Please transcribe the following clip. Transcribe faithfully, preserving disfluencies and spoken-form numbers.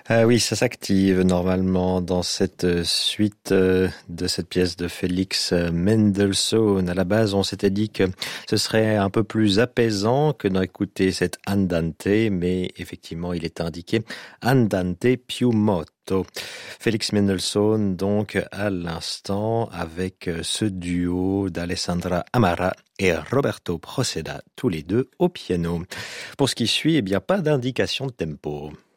Ah oui, ça s'active normalement dans cette suite de cette pièce de Félix Mendelssohn. À la base, on s'était dit que ce serait un peu plus apaisant que d'écouter cette Andante, mais effectivement, il est indiqué Andante più moto. Félix Mendelssohn, donc, à l'instant, avec ce duo d'Alessandra Amara et Roberto Proceda, tous les deux au piano. Pour ce qui suit, eh bien, pas d'indication de tempo.